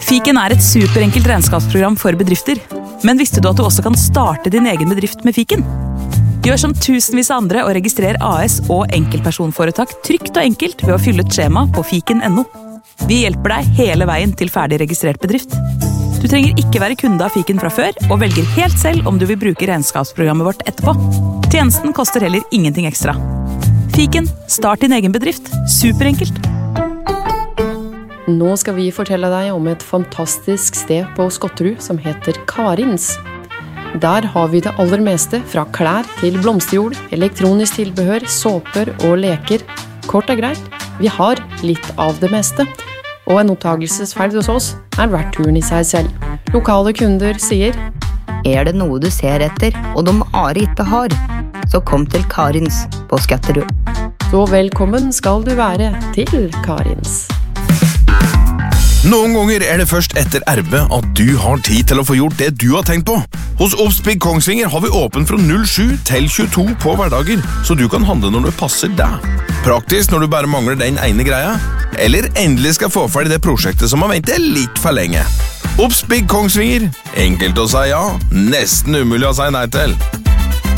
Fiken et superenkelt regnskapsprogram for bedrifter. Men visste du at du også kan starte din egen bedrift med Fiken? Gjør som tusenvis av andre og registrer AS og enkeltpersonforetak trygt og enkelt ved å fylle et skjema på fiken.no. Vi hjelper deg hele veien til ferdig registrert bedrift. Du trenger ikke være kunde av Fiken fra før, og velger helt selv om du vil bruke regnskapsprogrammet vårt etterpå. Tjenesten koster heller ingenting ekstra. Fiken, start din egen bedrift. Superenkelt. Nå skal vi fortelle deg om et fantastisk sted på Skotterud som heter Karins. Der har vi det aller meste, fra klær til blomsterjord, elektronisk tilbehør, såper og leker. Kort og greit, vi har litt av det meste. Og en opptagelsesferd hos oss verdt turen i seg selv. Lokale kunder sier: det noe du ser etter, og de Are ikke har, så kom til Karins på Skotterud. Så velkommen skal du være til Karins. Noen ganger det først etter arbeid at du har tid til å få gjort det du har tenkt på. Hos Obsbygg Kongsvinger har vi åpen fra 07 til 22 på hverdager, så du kan handle når det passer deg. Praktisk når du bare mangler den ene greia, eller endelig skal få ferdig det prosjektet som har ventet litt for lenge. Obsbygg Kongsvinger, enkelt å si ja, nesten umulig å si nei til.